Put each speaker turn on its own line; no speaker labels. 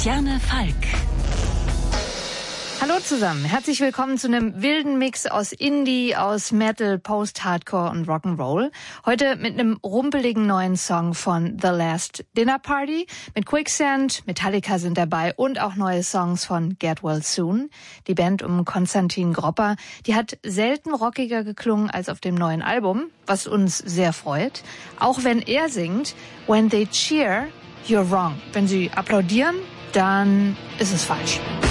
Christiane Falk.
Hallo zusammen, herzlich willkommen zu einem wilden Mix aus Indie, aus Metal, Post-Hardcore und Rock'n'Roll. Heute mit einem rumpeligen neuen Song von The Last Dinner Party. Mit Quicksand, Metallica sind dabei und auch neue Songs von Get Well Soon. Die Band um Konstantin Gropper, die hat selten rockiger geklungen als auf dem neuen Album, was uns sehr freut. Auch wenn er singt, When they cheer, you're wrong. Wenn sie applaudieren, dann ist es falsch.